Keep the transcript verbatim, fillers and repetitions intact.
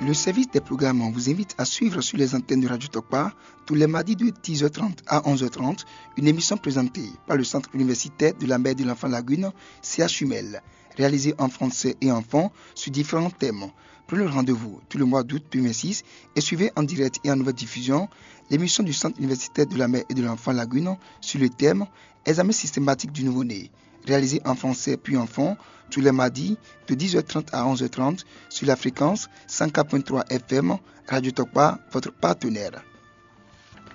Le service des programmes vous invite à suivre sur les antennes de Radio Tokpa tous les mardis de dix heures trente à onze heures trente une émission présentée par le Centre universitaire de la mer de l'Enfant Lagune, C H U M E L, réalisée en français et en fond sur différents thèmes. Prenez le rendez-vous tout le mois d'août deux mille six et suivez en direct et en nouvelle diffusion l'émission du Centre universitaire de la mer et de l'Enfant Lagune sur le thème Examen systématique du nouveau-né, réalisé en français puis en fond tous les mardis de dix heures trente à onze heures trente sur la fréquence cent quatre point trois F M, Radio Tokpa, votre partenaire.